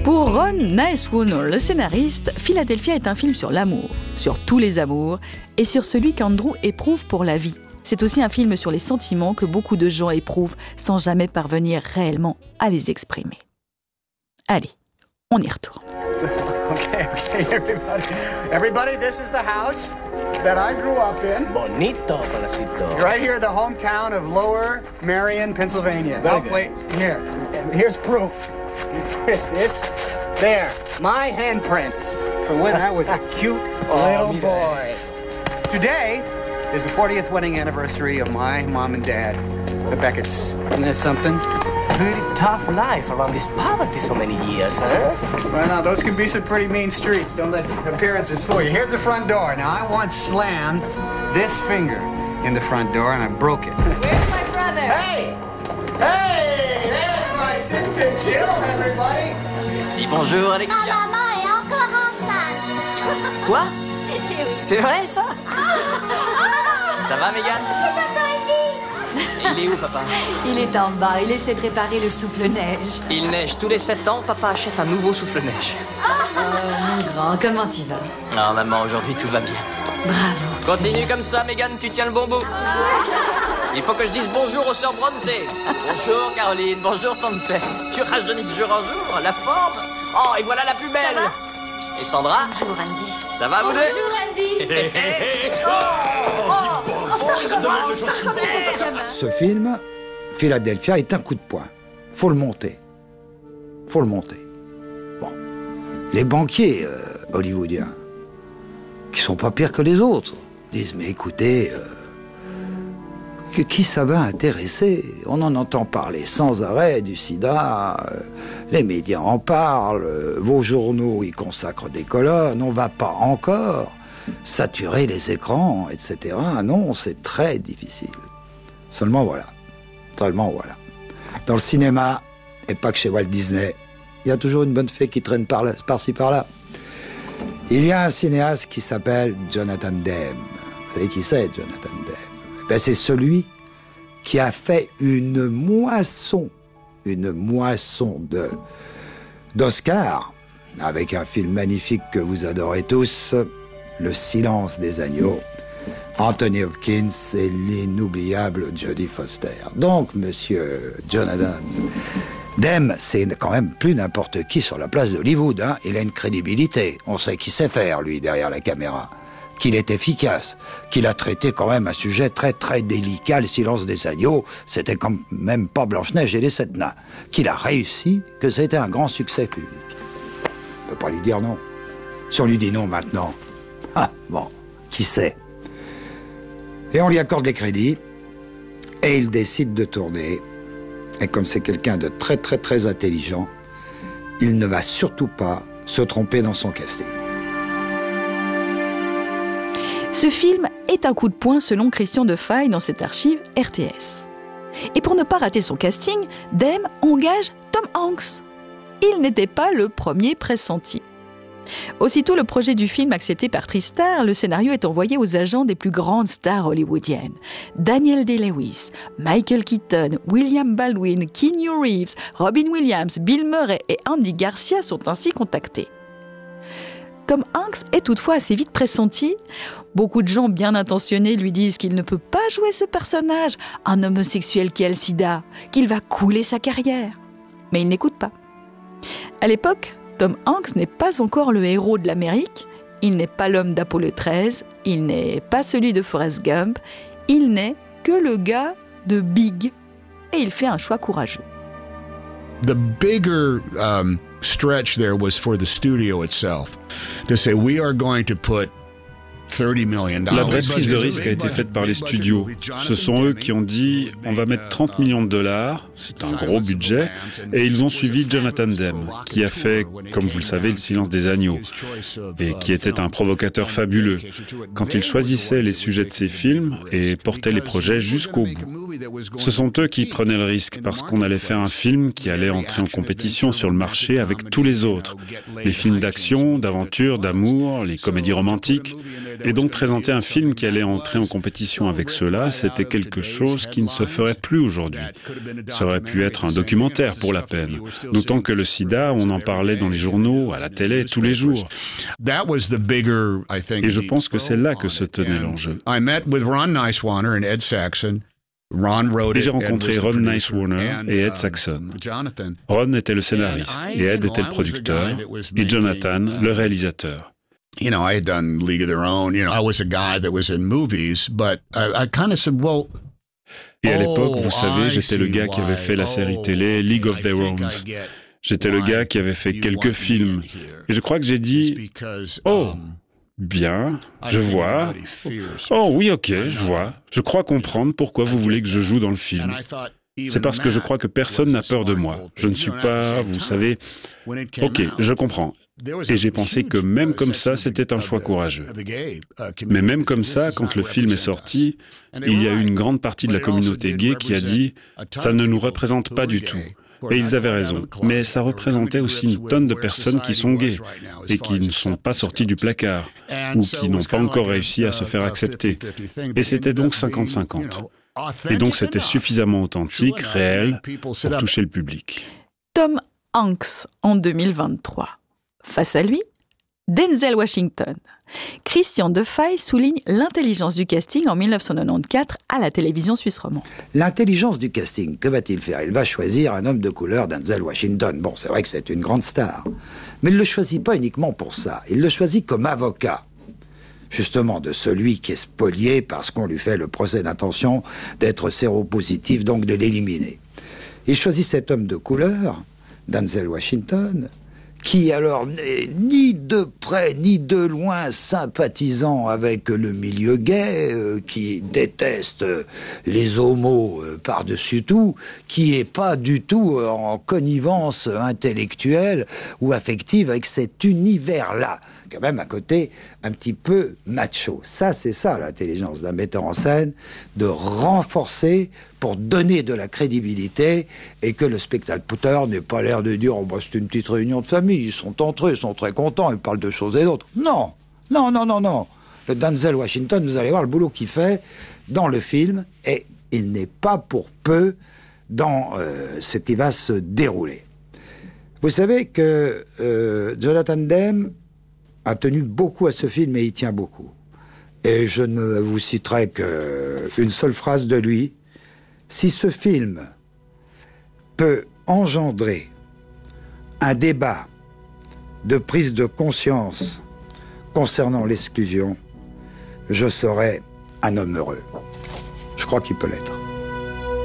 Pour Ron Nicewood, le scénariste, Philadelphia est un film sur l'amour, sur tous les amours, et sur celui qu'Andrew éprouve pour la vie. C'est aussi un film sur les sentiments que beaucoup de gens éprouvent sans jamais parvenir réellement à les exprimer. Allez, on y retourne. Okay, everybody, this is the house that I grew up in. Bonito, Palacito. Right here, the hometown of Lower Marion, Pennsylvania. Very Oh, good. wait, here's proof. This, there, my handprints from when I was a cute little boy. Today is the 40th wedding anniversary of my mom and dad, the Becketts. Isn't that something? Pretty tough life around this poverty so many years, huh? Well, now, those can be some pretty mean streets. Don't let appearances fool you. Here's the front door. Now, I once slammed this finger in the front door, and I broke it. Where's my brother? Hey! Hey! There's my sister Jill, everybody! Dis bonjour, Alexia. Ma maman est encore enceinte. Quoi? C'est vrai, ça? Ça va, Mégane? C'est à toi, Et il est où, papa? Il est en bas, il essaie de préparer le souffle-neige. Il neige tous les 7 ans, papa achète un nouveau souffle-neige. Mon grand, comment tu vas? Ah, maman, aujourd'hui, tout va bien. Bravo. Continue comme ça, Mégane, tu tiens le bon bout. Il faut que je dise bonjour aux sœurs Bronte. Bonjour, Caroline. Bonjour, Tante Pesse. Tu rajeunis de jour en jour, la forme. Oh, et voilà la plus belle. Et Sandra? Bonjour, Andy. Ça va, vous deux? Andy. Ce film, Philadelphia, est un coup de poing. Faut le monter. Faut le monter. Bon. Les banquiers hollywoodiens, qui sont pas pires que les autres, disent, mais écoutez, qui ça va intéresser? On en entend parler sans arrêt du sida, les médias en parlent, vos journaux y consacrent des colonnes, on va pas encore saturer les écrans, etc. Non, c'est très difficile. Seulement voilà. Dans le cinéma, et pas que chez Walt Disney, il y a toujours une bonne fée qui traîne par-ci par-là. Il y a un cinéaste qui s'appelle Jonathan Demme. Vous savez qui c'est, Jonathan Demme? Ben, c'est celui qui a fait une moisson d'Oscars, avec un film magnifique que vous adorez tous, Le Silence des agneaux, Anthony Hopkins et l'inoubliable Jodie Foster. Donc, monsieur Jonathan Demme, c'est quand même plus n'importe qui sur la place d'Hollywood, hein. Il a une crédibilité. On sait qu'il sait faire, lui, derrière la caméra. Qu'il est efficace. Qu'il a traité quand même un sujet très, très délicat, Le Silence des agneaux. C'était quand même pas Blanche-Neige et les 7 nains. Qu'il a réussi, que c'était un grand succès public. On peut pas lui dire non. Si on lui dit non maintenant, ah, bon, qui sait? Et on lui accorde les crédits, et il décide de tourner. Et comme c'est quelqu'un de très très très intelligent, il ne va surtout pas se tromper dans son casting. Ce film est un coup de poing selon Christian Defaille dans cette archive RTS. Et pour ne pas rater son casting, Demme engage Tom Hanks. Il n'était pas le premier pressenti. Aussitôt le projet du film accepté par Tristar, le scénario est envoyé aux agents des plus grandes stars hollywoodiennes. Daniel Day-Lewis, Michael Keaton, William Baldwin, Keanu Reeves, Robin Williams, Bill Murray et Andy Garcia sont ainsi contactés. Tom Hanks est toutefois assez vite pressenti. Beaucoup de gens bien intentionnés lui disent qu'il ne peut pas jouer ce personnage, un homosexuel qui a le sida, qu'il va couler sa carrière. Mais il n'écoute pas. À l'époque, Tom Hanks n'est pas encore le héros de l'Amérique, il n'est pas l'homme d'Apollo 13, il n'est pas celui de Forrest Gump, il n'est que le gars de Big. Et il fait un choix courageux. The bigger stretch there was for the studio itself to say we are going to put $30 million. La vraie prise de risque a été faite par les studios. Ce sont eux qui ont dit on va mettre $30 millions, c'est un gros budget, et ils ont suivi Jonathan Demme, qui a fait, comme vous le savez, Le Silence des agneaux, et qui était un provocateur fabuleux. Quand il choisissait les sujets de ses films et portait les projets jusqu'au bout. Ce sont eux qui prenaient le risque, parce qu'on allait faire un film qui allait entrer en compétition sur le marché avec tous les autres. Les films d'action, d'aventure, d'amour, les comédies romantiques. Et donc présenter un film qui allait entrer en compétition avec ceux-là, c'était quelque chose qui ne se ferait plus aujourd'hui. Ça aurait pu être un documentaire pour la peine. D'autant que le sida, on en parlait dans les journaux, à la télé, tous les jours. Et je pense que c'est là que se tenait l'enjeu. Et j'ai rencontré Ron Nicewarner et Ed Saxon. Ron était le scénariste et Ed était le producteur et Jonathan le réalisateur. You know, I had done League of Their Own. You know, I was a guy that was in movies, but I kind of said, well. Et à l'époque, vous savez, j'étais le gars qui avait fait la série télé League of Their Own. J'étais le gars qui avait fait quelques films. Et je crois que j'ai dit, oh, bien, je vois. Oh oui, ok, je vois. Je crois comprendre pourquoi vous voulez que je joue dans le film. C'est parce que je crois que personne n'a peur de moi. Je ne suis pas, vous savez. Ok, je comprends. Et j'ai pensé que même comme ça, c'était un choix courageux. Mais même comme ça, quand le film est sorti, il y a eu une grande partie de la communauté gay qui a dit « ça ne nous représente pas du tout ». Et ils avaient raison. Mais ça représentait aussi une tonne de personnes qui sont gays et qui ne sont pas sorties du placard ou qui n'ont pas encore réussi à se faire accepter. Et c'était donc 50-50. Et donc c'était suffisamment authentique, réel, pour toucher le public. Tom Hanks en 2023. Face à lui, Denzel Washington. Christian Defay souligne l'intelligence du casting en 1994 à la télévision suisse romande. L'intelligence du casting, que va-t-il faire? Il va choisir un homme de couleur, Denzel Washington. Bon, c'est vrai que c'est une grande star. Mais il ne le choisit pas uniquement pour ça. Il le choisit comme avocat. Justement, de celui qui est spolié parce qu'on lui fait le procès d'intention d'être séropositif, donc de l'éliminer. Il choisit cet homme de couleur, Denzel Washington, qui alors n'est ni de près ni de loin sympathisant avec le milieu gay, qui déteste les homos par-dessus tout, qui est pas du tout en connivence intellectuelle ou affective avec cet univers-là, quand même à côté un petit peu macho. Ça, c'est ça l'intelligence d'un metteur en scène, de renforcer pour donner de la crédibilité et que le spectateur n'ait pas l'air de dire « Oh, bah, c'est une petite réunion de famille, ils sont entre eux, ils sont très contents, ils parlent de choses et d'autres. » Non, non, non, non, non. Le Denzel Washington, vous allez voir le boulot qu'il fait dans le film et il n'est pas pour peu dans ce qui va se dérouler. Vous savez que Jonathan Demme a tenu beaucoup à ce film et il tient beaucoup. Et je ne vous citerai qu'une seule phrase de lui. Si ce film peut engendrer un débat de prise de conscience concernant l'exclusion, je serai un homme heureux. Je crois qu'il peut l'être.